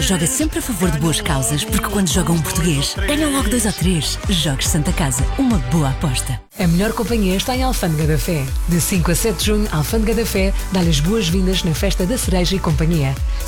joga sempre a favor de boas causas, porque quando joga um português, ganham logo 2 ou 3. Jogues Santa Casa, uma boa aposta. A melhor companhia está em Alfândega da Fé. De 5 a 7 de junho, Alfândega da Fé dá-lhe as boas-vindas na Festa da Cereja e Companhia.